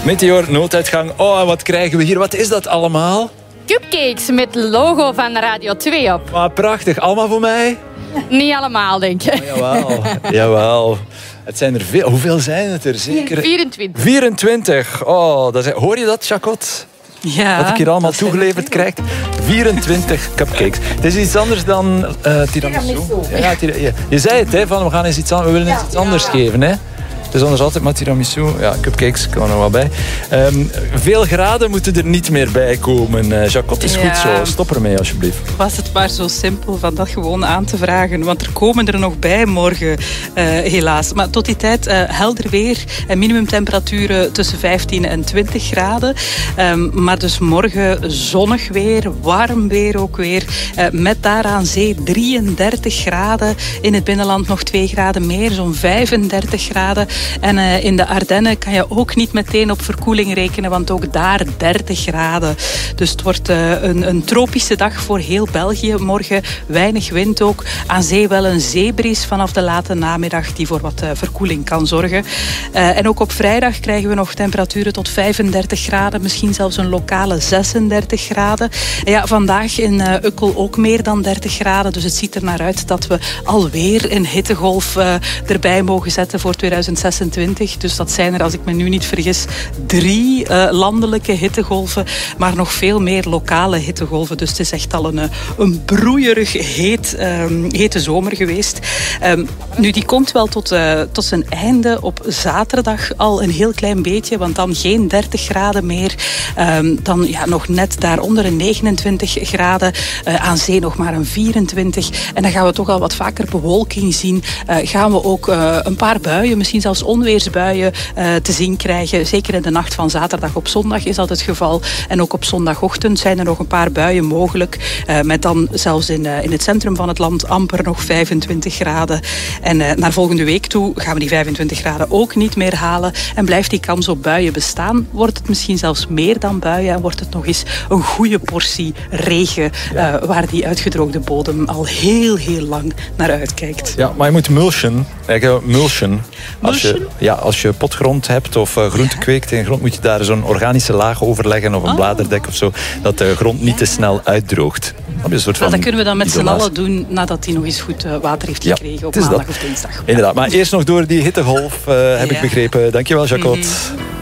Meteor, nooduitgang. Oh, en wat krijgen we hier? Wat is dat allemaal? Cupcakes met het logo van Radio 2 op. Maar prachtig. Allemaal voor mij? Niet allemaal, denk ik. Jawel, jawel. Het zijn er veel. Hoeveel zijn het er? Zeker 24. 24. Oh, hoor je dat, Jacot? Ja, Wat ik hier allemaal toegeleverd krijg. 24 cupcakes. Het is iets anders dan tiramisu. Ja, je zei het, hè, van we gaan eens iets anders, we willen iets anders geven. Hè? Het is anders altijd maar tiramisu. Ja, cupcakes komen er wel bij. Veel graden moeten er niet meer bij komen. Jacot, is goed zo. Stop ermee, alsjeblieft. Was het maar zo simpel van dat gewoon aan te vragen. Want er komen er nog bij morgen, helaas. Maar tot die tijd helder weer en minimumtemperaturen tussen 15 en 20 graden. Maar dus morgen zonnig weer, warm weer ook weer. Met daar aan zee 33 graden. In het binnenland nog 2 graden meer, zo'n 35 graden. En in de Ardennen kan je ook niet meteen op verkoeling rekenen, want ook daar 30 graden. Dus het wordt een tropische dag voor heel België morgen. Weinig wind ook. Aan zee wel een zeebries vanaf de late namiddag die voor wat verkoeling kan zorgen. En ook op vrijdag krijgen we nog temperaturen tot 35 graden. Misschien zelfs een lokale 36 graden. En ja, vandaag in Ukkel ook meer dan 30 graden. Dus het ziet er naar uit dat we alweer een hittegolf erbij mogen zetten voor 2026. Dus dat zijn er, als ik me nu niet vergis, 3 landelijke hittegolven, maar nog veel meer lokale hittegolven. Dus het is echt al een broeierig hete zomer geweest. Nu, die komt wel tot zijn einde op zaterdag al een heel klein beetje, want dan geen 30 graden meer. Dan nog net daaronder een 29 graden. Aan zee nog maar een 24. En dan gaan we toch al wat vaker bewolking zien. Gaan we ook een paar buien, misschien zelfs onweersbuien te zien krijgen. Zeker in de nacht van zaterdag op zondag is dat het geval. En ook op zondagochtend zijn er nog een paar buien mogelijk. Met dan zelfs in het centrum van het land amper nog 25 graden. En naar volgende week toe gaan we die 25 graden ook niet meer halen. En blijft die kans op buien bestaan, wordt het misschien zelfs meer dan buien. En wordt het nog eens een goede portie regen. Waar die uitgedroogde bodem al heel, heel lang naar uitkijkt. Ja, maar je moet mulchen. Als je potgrond hebt of groente kweekt in de grond, moet je daar zo'n organische laag over leggen of een bladerdek of zo, dat de grond niet te snel uitdroogt. Dat kunnen we dan met z'n allen doen nadat hij nog eens goed water heeft gekregen op maandag of dinsdag. Inderdaad, maar eerst nog door die hittegolf, heb ik begrepen. Dankjewel, Jacot.